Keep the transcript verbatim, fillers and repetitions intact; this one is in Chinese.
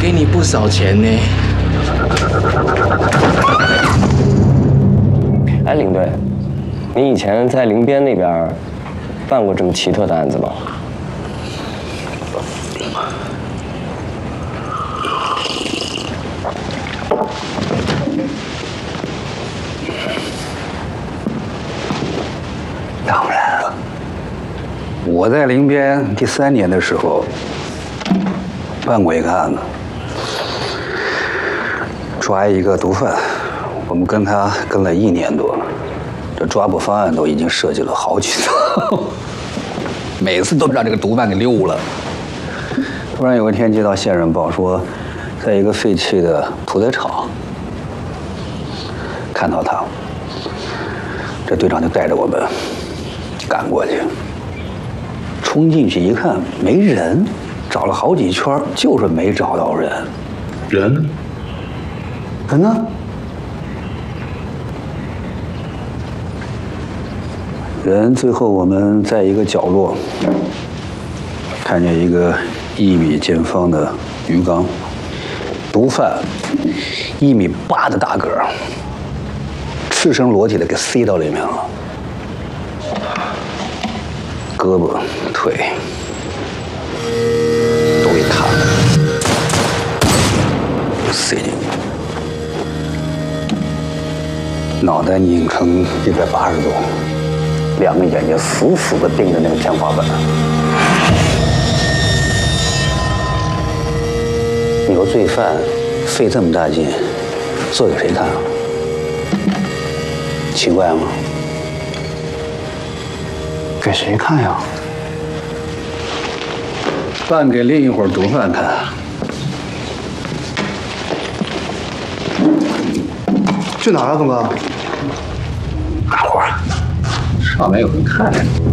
给你不少钱呢。 哎，领队，你以前在林边那边办过这么奇特的案子吗？ 当然了，我在林边第三年的时候办过一个案子，抓一个毒贩，我们跟他跟了一年多，这抓捕方案都已经设计了好几套，每次都让这个毒贩给溜了。突然有一天接到线上报说，在一个废弃的屠宰场看到他，这队长就带着我们赶过去，冲进去一看没人，找了好几圈就是没找到人。 人呢？ 人呢？人最后我们在一个角落看见一个一米见方的鱼缸，毒贩一米八的大个儿，赤身裸体的给塞到里面了，胳膊腿都给砍了，塞进去，脑袋拧成一百八十度，两个眼睛死死地盯着那个天花板。你说罪犯费这么大劲做给谁看啊？奇怪吗？给谁看呀？办给另一伙毒贩看。 去哪儿了，东哥？ 干活。上面有人看着你。